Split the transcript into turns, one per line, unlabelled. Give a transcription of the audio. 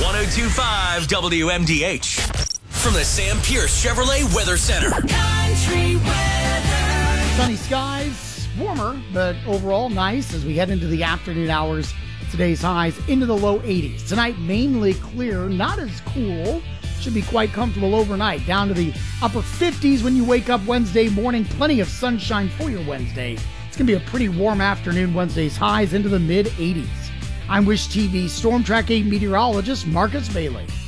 1025 WMDH. From the Sam Pierce Chevrolet Weather Center. Country weather.
Sunny skies, warmer, but overall nice as we head into the afternoon hours. Today's highs into the low 80s. Tonight, mainly clear, not as cool. Should be quite comfortable overnight. Down to the upper 50s when you wake up Wednesday morning. Plenty of sunshine for your Wednesday. It's going to be a pretty warm afternoon. Wednesday's highs into the mid 80s. I'm Wish TV Storm Track 8 meteorologist Marcus Bailey.